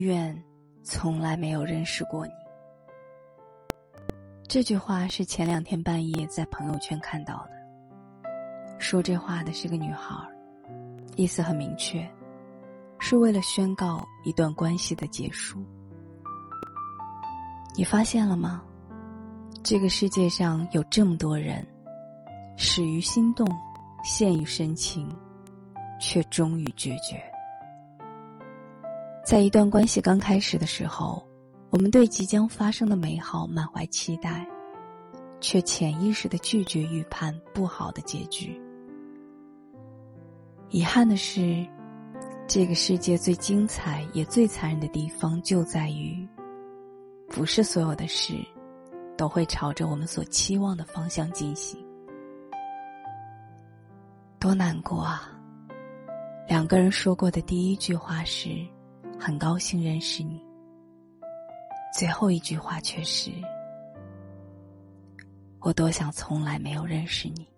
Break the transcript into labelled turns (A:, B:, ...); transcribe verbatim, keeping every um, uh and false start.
A: 愿从来没有认识过你。这句话是前两天半夜在朋友圈看到的，说这话的是个女孩，意思很明确，是为了宣告一段关系的结束。你发现了吗？这个世界上有这么多人，始于心动，陷于深情，却终于决绝。在一段关系刚开始的时候，我们对即将发生的美好满怀期待，却潜意识地拒绝预判不好的结局。遗憾的是，这个世界最精彩也最残忍的地方就在于，不是所有的事都会朝着我们所期望的方向进行。多难过啊！两个人说过的第一句话是很高兴认识你，最后一句话却是我多想从来没有认识你。